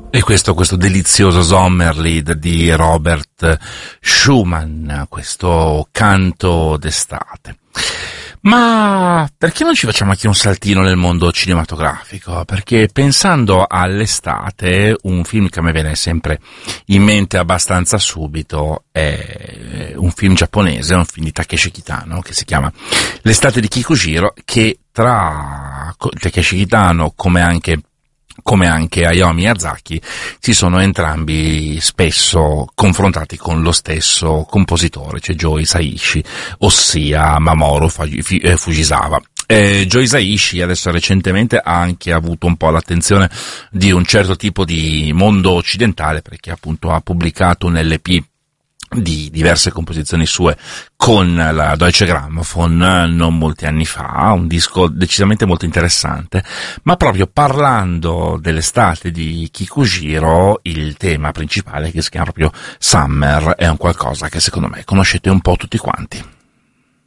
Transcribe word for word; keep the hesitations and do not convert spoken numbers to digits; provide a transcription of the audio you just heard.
E questo, questo delizioso Sommerlied di Robert Schumann, questo canto d'estate. Ma perché non ci facciamo anche un saltino nel mondo cinematografico? Perché pensando all'estate, un film che a me viene sempre in mente abbastanza subito è un film giapponese, un film di Takeshi Kitano, che si chiama L'estate di Kikujiro, che tra Takeshi Kitano, come anche come anche Hayao Miyazaki, si sono entrambi spesso confrontati con lo stesso compositore, cioè Joe Hisaishi, ossia Mamoru Fujisawa. Eh, Joe Hisaishi adesso recentemente ha anche avuto un po' l'attenzione di un certo tipo di mondo occidentale, perché appunto ha pubblicato un L P di diverse composizioni sue con la Deutsche Grammophon non molti anni fa, un disco decisamente molto interessante, ma proprio parlando dell'estate di Kikujiro, il tema principale, che si chiama proprio Summer, è un qualcosa che secondo me conoscete un po' tutti quanti.